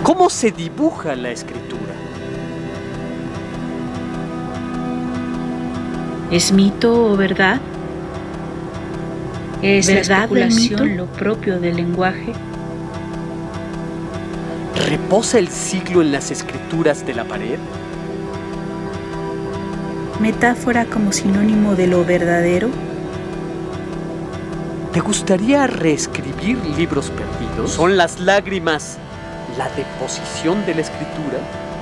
¿Cómo se dibuja la escritura? ¿Es mito o verdad? ¿Es verdad la especulación lo propio del lenguaje? ¿Reposa el siglo en las escrituras de la pared? ¿Metáfora como sinónimo de lo verdadero? ¿Te gustaría reescribir libros perdidos? ¿Son las lágrimas la deposición de la escritura?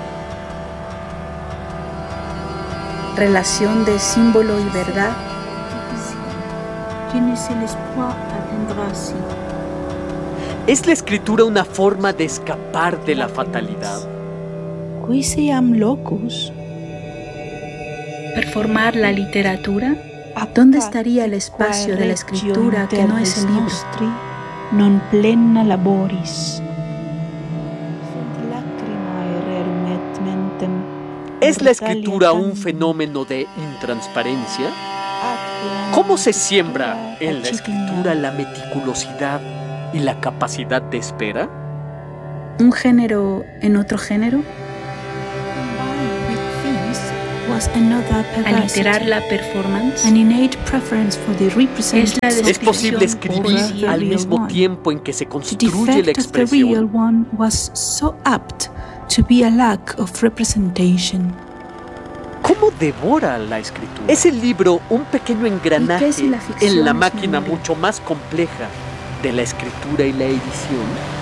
Relación de símbolo y verdad. ¿Es la escritura una forma de escapar de la fatalidad? Quisi am locus. ¿Performar la literatura? ¿Dónde estaría el espacio de la escritura que no es el libro? Non plena laboris. ¿Es la escritura un fenómeno de intransparencia? ¿Cómo se siembra en la escritura la meticulosidad y la capacidad de espera? ¿Un género en otro género? Aliterar la performance. ¿Es posible escribir al mismo tiempo en que se construye la expresión? ¿Cómo devora la escritura? ¿Es el libro un pequeño engranaje en la máquina mucho más compleja de la escritura y la edición?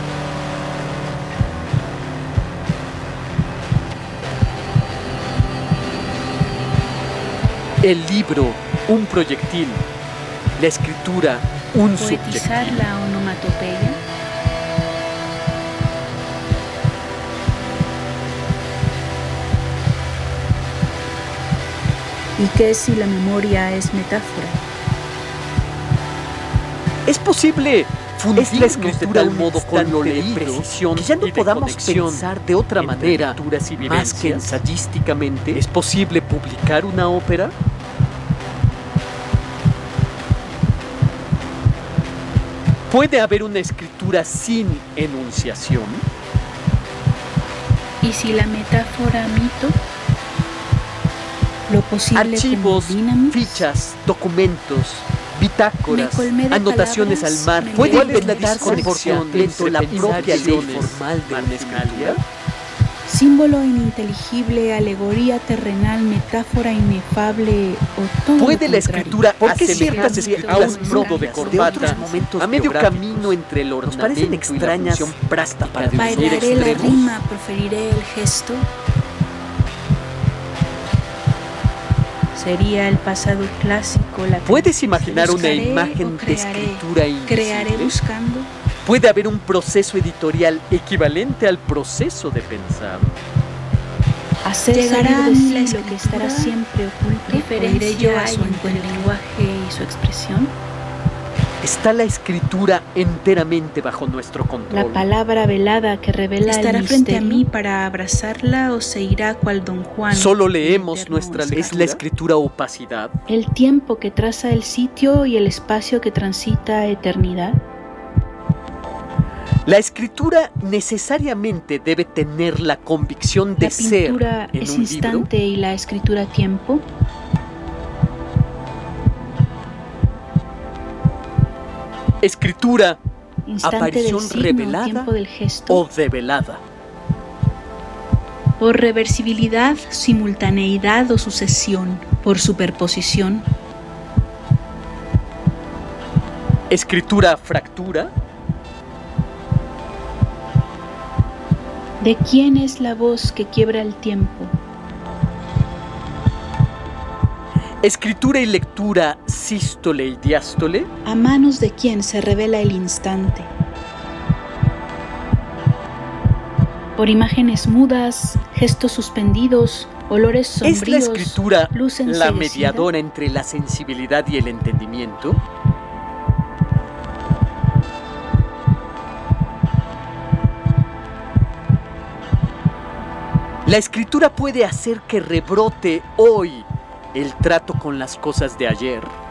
El libro, un proyectil. La escritura, un subjetivo. Poetizar la onomatopeya. ¿Y qué si la memoria es metáfora? Es posible fundir la escritura al modo con lo leído, precisión, que ya no podamos pensar de otra manera más que ensayísticamente. ¿Es posible publicar una ópera? ¿Puede haber una escritura sin enunciación? ¿Y si la metáfora mito? Lo posible archivos, como Dynamis, fichas, documentos, bitácoras, anotaciones al mar. ¿Puede ver la desconexión entre la propia ley formal de una escritura? Símbolo ininteligible, alegoría terrenal, metáfora inefable o todo. ¿Puede la escritura asemejarse a un nudo de corbata a medio camino entre el ornamento y la función práctica para unir bailaré la extremos? rima, proferiré el gesto. Sería el pasado clásico la que ¿Puedes imaginar una buscaré imagen o de crearé? escritura Crearé invisible? buscando. ¿Puede haber un proceso editorial equivalente al proceso de pensar? Llegará a mí la lo que estará siempre oculto. ¿Diferiré yo a su entre el lenguaje y su expresión? ¿Está la escritura enteramente bajo nuestro control? La palabra velada que revela ¿Estará el frente a misterio. mí para abrazarla o se irá cual Don Juan? ¿Solo leemos Eterno nuestra ley? ¿Es escritura? la escritura opacidad? El tiempo que traza el sitio y el espacio que transita eternidad. La escritura necesariamente debe tener la convicción de La ser pintura en es un instante libro. y la escritura tiempo. Escritura, Instante aparición del signo, revelada tiempo del gesto. o develada. Por reversibilidad, simultaneidad o sucesión. Por superposición. Escritura, fractura. ¿De quién es la voz que quiebra el tiempo? Escritura y lectura, sístole y diástole. ¿A manos de quién se revela el instante? Por imágenes mudas, gestos suspendidos, olores sombríos. ¿Es la escritura luz la enseguecida? mediadora entre la sensibilidad y el entendimiento? La escritura puede hacer que rebrote hoy el trato con las cosas de ayer.